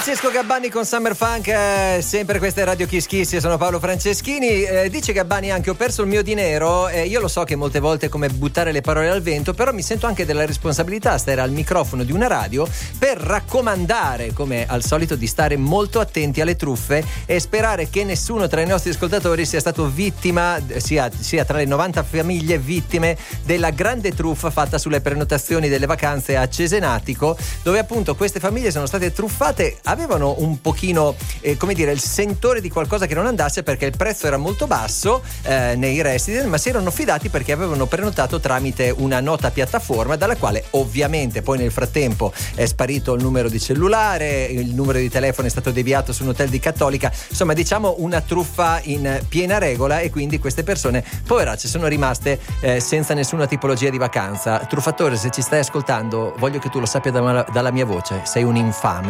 Francesco Gabbani con Summer Funk, sempre questa è Radio Kiss Kiss, io sono Paolo Franceschini. Dice Gabbani anche: ho perso il mio dinero. Io lo so che molte volte è come buttare le parole al vento, però mi sento anche della responsabilità stare al microfono di una radio per raccomandare, come al solito, di stare molto attenti alle truffe e sperare che nessuno tra i nostri ascoltatori sia stato vittima, sia tra le 90 famiglie vittime della grande truffa fatta sulle prenotazioni delle vacanze a Cesenatico, dove appunto queste famiglie sono state truffate. Avevano un pochino come dire il sentore di qualcosa che non andasse, perché il prezzo era molto basso nei resident, ma si erano fidati perché avevano prenotato tramite una nota piattaforma, dalla quale ovviamente poi nel frattempo è sparito il numero di cellulare, il numero di telefono è stato deviato su un hotel di Cattolica, insomma diciamo una truffa in piena regola, e quindi queste persone poveracce sono rimaste senza nessuna tipologia di vacanza. Truffatore, se ci stai ascoltando, voglio che tu lo sappia dalla mia voce, sei un infame.